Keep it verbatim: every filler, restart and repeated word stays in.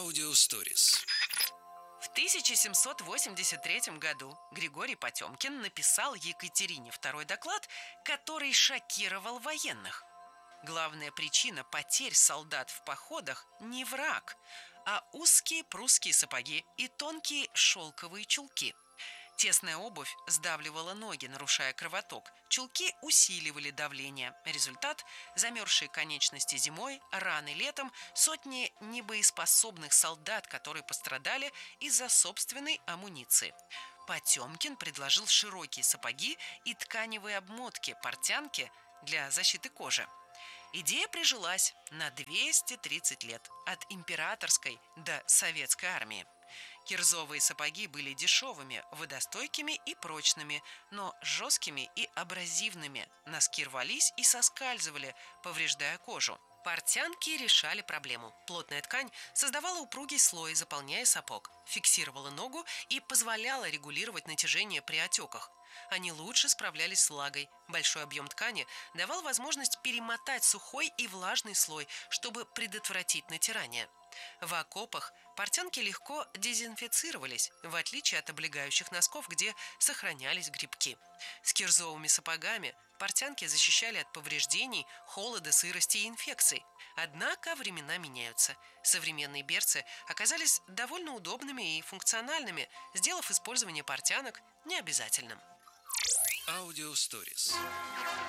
Аудиосторис. В тысяча семьсот восемьдесят третьем году Григорий Потемкин написал Екатерине второй доклад, который шокировал военных. Главная причина потерь солдат в походах не враг, а узкие прусские сапоги и тонкие шелковые чулки. Тесная обувь сдавливала ноги, нарушая кровоток. Чулки усиливали давление. Результат – замерзшие конечности зимой, раны летом, сотни небоеспособных солдат, которые пострадали из-за собственной амуниции. Потемкин предложил широкие сапоги и тканевые обмотки, портянки для защиты кожи. Идея прижилась на двести тридцать лет, от императорской до советской армии. Кирзовые сапоги были дешевыми, водостойкими и прочными, но жесткими и абразивными. Носки рвались и соскальзывали, повреждая кожу. Портянки решали проблему. Плотная ткань создавала упругий слой, заполняя сапог, фиксировала ногу и позволяла регулировать натяжение при отеках. Они лучше справлялись с влагой. Большой объем ткани давал возможность перемотать сухой и влажный слой, чтобы предотвратить натирание. В окопах портянки легко дезинфицировались, в отличие от облегающих носков, где сохранялись грибки. С кирзовыми сапогами портянки защищали от повреждений, холода, сырости и инфекций. Однако времена меняются. Современные берцы оказались довольно удобными и функциональными, сделав использование портянок необязательным. Аудиосторис.